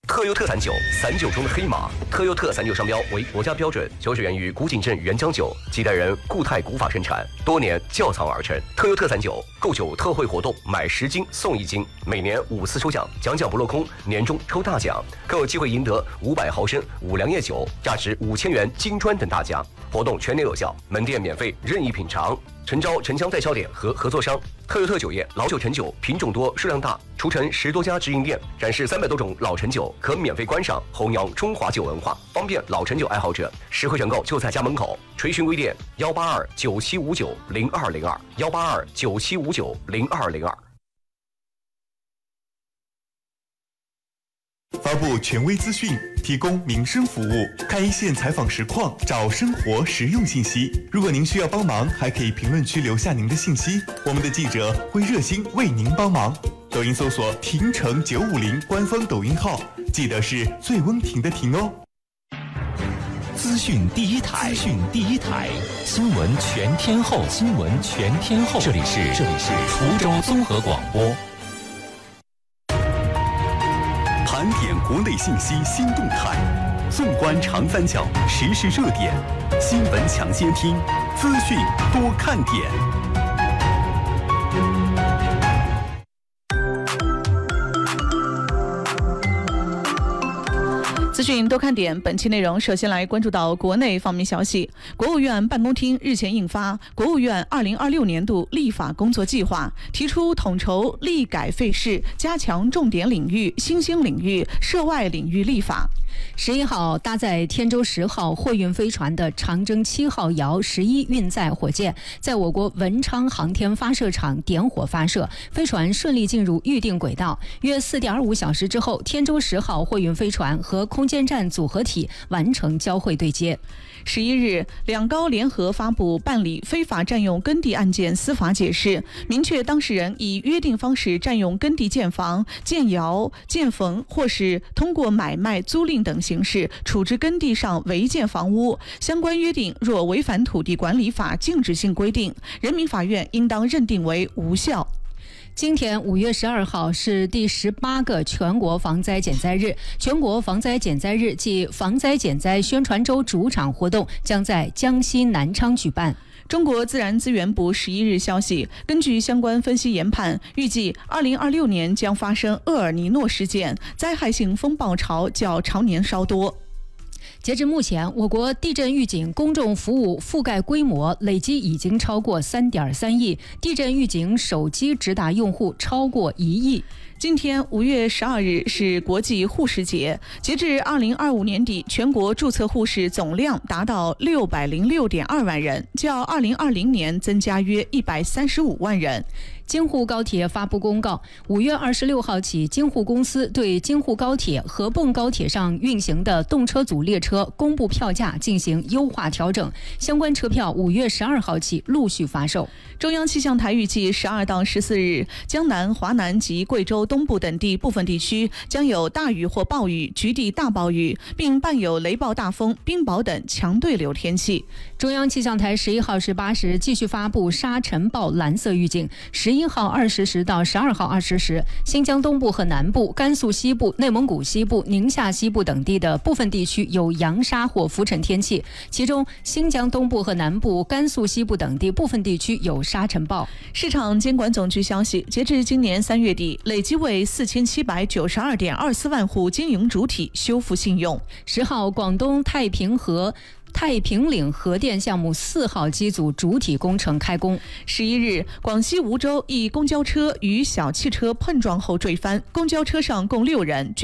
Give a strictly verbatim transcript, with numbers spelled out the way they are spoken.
特优特散酒，散酒中的黑马。特优特散酒商标为国家标准，酒水源于古井镇原浆酒，几代人固态古法生产，多年窖藏而成。特优特散酒购酒特惠活动，买十斤送一斤，每年五次抽奖，奖奖不落空，年终抽大奖，更有机会赢得五百毫升五粮液酒，价值五千元金砖等大奖。活动全年有效，门店免费任意品尝。诚招城乡代销点和合作商。特优特酒业老酒陈酒品种多数量大，除城十多家直营店，展示三百多种老陈酒，可免费观赏，弘扬中华酒文化，方便老陈酒爱好者。实惠选购就在家门口。垂询微店幺八二九七五九零二零二幺八二九七五九零二零二。 发布权威资讯，提供民生服务，看一线采访实况，找生活实用信息。如果您需要帮忙，还可以评论区留下您的信息，我们的记者会热心为您帮忙。抖音搜索亭城九五零官方抖音号，记得是最温婷的婷哦。 资讯第一台，资讯第一台，新闻全天候，新闻全天候。这里是这里是滁州综合广播。 盘点国内信息新动态，纵观长三角时事热点，新闻抢先听，资讯多看点。 资讯多看点，本期内容首先来关注到国内方面消息。国务院办公厅日前印发《国务院二零二六年度立法工作计划》，提出统筹立改废事，加强重点领域、新兴领域、涉外领域立法。 十一号，搭载天舟十号货运飞船的长征七号遥十一运载火箭在我国文昌航天发射场点火发射，飞船顺利进入预定轨道。约四点二五小时之后，天舟十号货运飞船和空间站组合体完成交会对接。 十一日，两高联合发布办理非法占用耕地案件司法解释，明确当事人以约定方式占用耕地建房、建窑、建坟，或是通过买卖、租赁等形式处置耕地上违建房屋，相关约定若违反土地管理法禁止性规定，人民法院应当认定为无效。 今天五月十二号是第十八个全国防灾减灾日，全国防灾减灾日暨防灾减灾宣传周主场活动将在江西南昌举办。 中国自然资源部十一日消息，根据相关分析研判，预计二零二六年将发生厄尔尼诺事件，灾害性风暴潮较常年稍多。 截至目前，我国地震预警公众服务覆盖规模累计已经超过 三点三亿，地震预警手机直达用户超过一亿。 今天五月十二日是国际护士节，截至二零二五年底，全国注册护士总量达到六百零六点二万人，较二零二零年增加约一百三十五万人。 京沪高铁发布公告，五月二十六号起，京沪公司对京沪高铁、合泵高铁上运行的动车组列车公布票价进行优化调整，相关车票五月十二号起陆续发售。 中央气象台预计十二到十四日，江南、华南及贵州东部等地部分地区将有大雨或暴雨、局地大暴雨，并伴有雷暴大风、冰雹等强对流天气。 中央气象台十一号十八时继续发布沙尘暴蓝色预警，十一号二十时到十二号二十时，新疆东部和南部、甘肃西部、内蒙古西部、宁夏西部等地的部分地区有扬沙或浮尘天气，其中新疆东部和南部、甘肃西部等地部分地区有沙尘暴。 市场监管总局消息，截至今年三月底，累计为四千七百九十二点二四万户经营主体修复信用。 十号，广东太平河太平岭核电项目四号机组主体工程开工。 十一日，广西梧州一公交车与小汽车碰撞后坠翻，公交车上共六人。